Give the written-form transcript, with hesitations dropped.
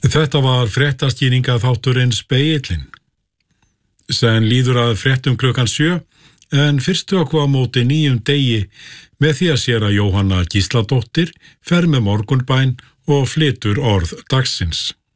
Þetta var fréttaskýringa þátturinn Spegillinn. Sen líður að fréttum klukkan 7, en fyrstu að koma á móti nýjum degi með því að séra Jóhanna Gísladóttir fer með morgunbæn og flytur orð dagsins.